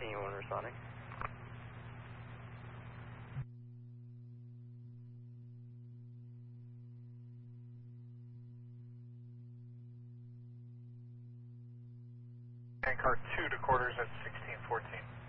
continue when responding. And car 2 to quarters at 1614.